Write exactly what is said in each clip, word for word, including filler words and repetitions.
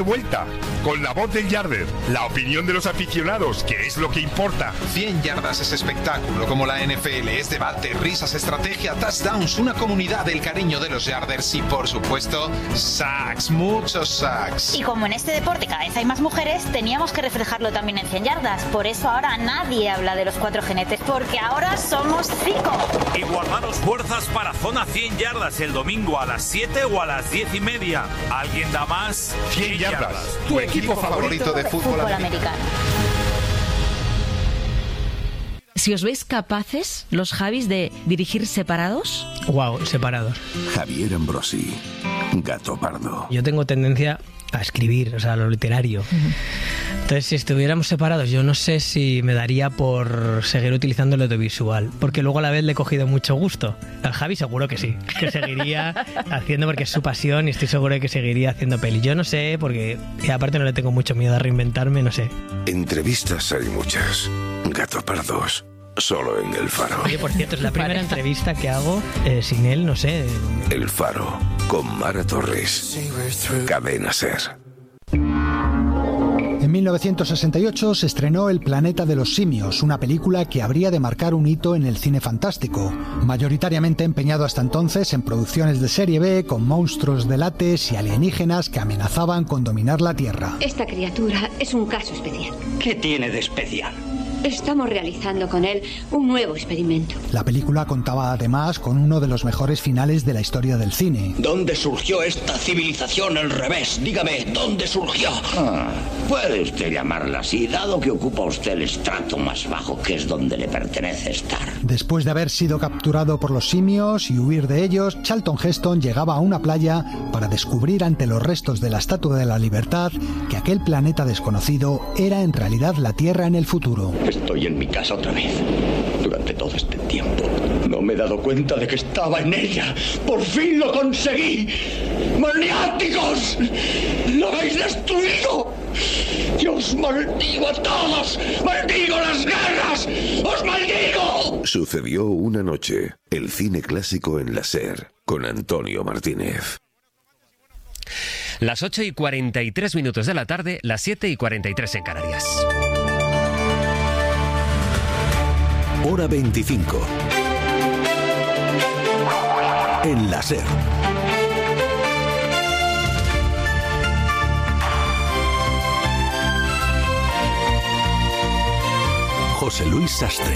Vuelta con la voz del Yarder, la opinión de los aficionados, que es lo que importa. cien yardas es espectáculo como la N F L, es debate, risas, estrategia, touchdowns, una comunidad, el cariño de los Yarders y por supuesto sacks, muchos sacks. Y como en este deporte cada vez hay más mujeres, teníamos que reflejarlo también en cien yardas. Por eso ahora nadie habla de los cuatro jinetes, porque ahora somos cinco. Y guardaros fuerzas para Zona cien yardas el domingo a las siete o a las diez y media. ¿Alguien da más? cien yardas. Tu, tu equipo, equipo favorito, favorito de fútbol, fútbol americano. Si os veis capaces, los Javis, de dirigir separados. Wow, separados. Javier Ambrosi, Gato Pardo. Yo tengo tendencia a escribir, o sea, lo literario. Uh-huh. Entonces, si estuviéramos separados, yo no sé si me daría por seguir utilizando el audiovisual, porque luego a la vez le he cogido mucho gusto. Al Javi seguro que sí, que seguiría haciendo, porque es su pasión, y estoy seguro de que seguiría haciendo peli. Yo no sé, porque y aparte no le tengo mucho miedo a reinventarme, no sé. Entrevistas hay muchas. Gato Pardos, solo en El Faro. Oye, por cierto, es la primera entrevista que hago eh, sin él, no sé. El Faro, con Mara Torres. Cadena Ser. En mil novecientos sesenta y ocho se estrenó El planeta de los simios, una película que habría de marcar un hito en el cine fantástico, mayoritariamente empeñado hasta entonces en producciones de serie B con monstruos de látex y alienígenas que amenazaban con dominar la Tierra. Esta criatura es un caso especial. ¿Qué tiene de especial? Estamos realizando con él un nuevo experimento. La película contaba además con uno de los mejores finales de la historia del cine. ¿Dónde surgió esta civilización al revés? Dígame, ¿dónde surgió? Ah, puede usted llamarla así, dado que ocupa usted el estrato más bajo, que es donde le pertenece estar. Después de haber sido capturado por los simios y huir de ellos, Charlton Heston llegaba a una playa para descubrir ante los restos de la Estatua de la Libertad que aquel planeta desconocido era en realidad la Tierra en el futuro. Estoy en mi casa otra vez. Durante todo este tiempo no me he dado cuenta de que estaba en ella. ¡Por fin lo conseguí! ¡Maniáticos! ¡Lo habéis destruido! ¡Yo os maldigo a todos! ¡Maldigo las guerras! ¡Os maldigo! Sucedió una noche. El cine clásico en la Ser, con Antonio Martínez. Las ocho y cuarenta y tres minutos de la tarde, las siete y cuarenta y tres en Canarias. Hora veinticinco. En la Ser. José Luis Sastre.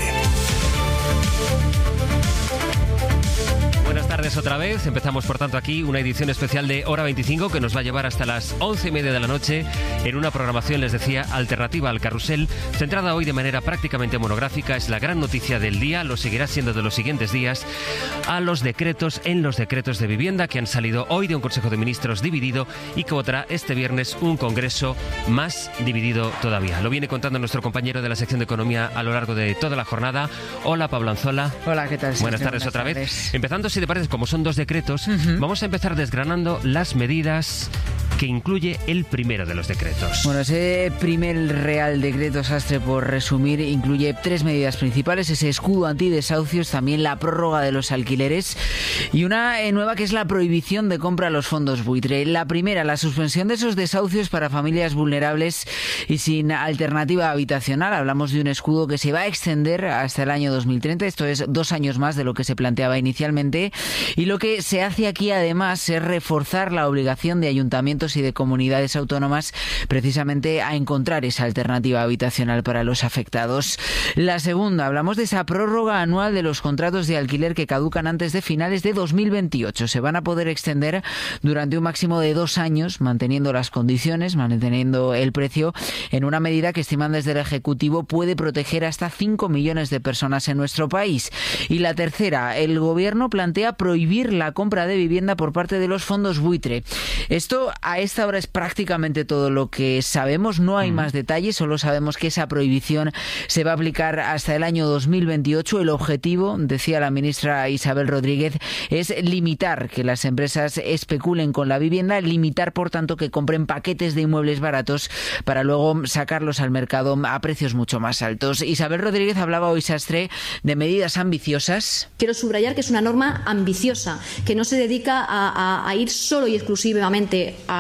Buenas tardes otra vez. Empezamos, por tanto, aquí una edición especial de Hora veinticinco que nos va a llevar hasta las once y media de la noche en una programación, les decía, alternativa al carrusel, centrada hoy de manera prácticamente monográfica. Es la gran noticia del día, lo seguirá siendo de los siguientes días, a los decretos, en los decretos de vivienda que han salido hoy de un Consejo de Ministros dividido y que votará este viernes un Congreso más dividido todavía. Lo viene contando nuestro compañero de la sección de Economía a lo largo de toda la jornada. Hola, Pablo Anzola. Hola, ¿qué tal? Buenas tardes Buenas otra tardes. vez. Empezando, si te parece, como son dos decretos, uh-huh. vamos a empezar desgranando las medidas que incluye el primero de los decretos. Bueno, ese primer Real Decreto, Sastre, por resumir, incluye tres medidas principales: ese escudo antidesahucios, también la prórroga de los alquileres y una eh, nueva que es la prohibición de compra a los fondos buitre. La primera, la suspensión de esos desahucios para familias vulnerables y sin alternativa habitacional. Hablamos de un escudo que se va a extender hasta el año dos mil treinta, esto es dos años más de lo que se planteaba inicialmente, y lo que se hace aquí además es reforzar la obligación de ayuntamientos y de comunidades autónomas precisamente a encontrar esa alternativa habitacional para los afectados. La segunda, hablamos de esa prórroga anual de los contratos de alquiler que caducan antes de finales de dos mil veintiocho. Se van a poder extender durante un máximo de dos años, manteniendo las condiciones, manteniendo el precio, en una medida que estiman desde el Ejecutivo puede proteger hasta cinco millones de personas en nuestro país. Y la tercera, el Gobierno plantea prohibir la compra de vivienda por parte de los fondos buitre. Esto a esta hora es prácticamente todo lo que sabemos, no hay mm. más detalles, solo sabemos que esa prohibición se va a aplicar hasta el año dos mil veintiocho. El objetivo, decía la ministra Isabel Rodríguez, es limitar que las empresas especulen con la vivienda, limitar por tanto que compren paquetes de inmuebles baratos para luego sacarlos al mercado a precios mucho más altos. Isabel Rodríguez hablaba hoy, Sastre, de medidas ambiciosas. Quiero subrayar que es una norma ambiciosa, que no se dedica a, a, a ir solo y exclusivamente a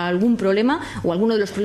algún problema o alguno de los problemas